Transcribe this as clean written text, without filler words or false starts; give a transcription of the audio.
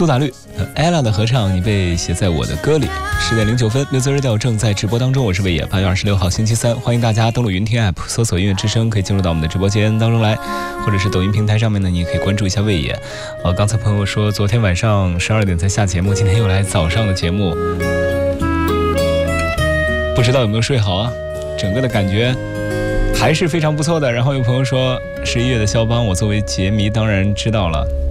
苏打绿Ella 的合唱，你被写在我的歌里。10点09分，Music Radio 正在直播当中，我是魏野。8月26号星期三，欢迎大家登录云听 App， 搜索音乐之声，可以进入到我们的直播间当中来，或者是抖音平台上面呢，你也可以关注一下魏野。刚才朋友说昨天晚上12点才下节目，今天又来早上的节目，不知道有没有睡好啊？整个的感觉还是非常不错的。然后有朋友说11月的肖邦，我作为杰迷当然知道了。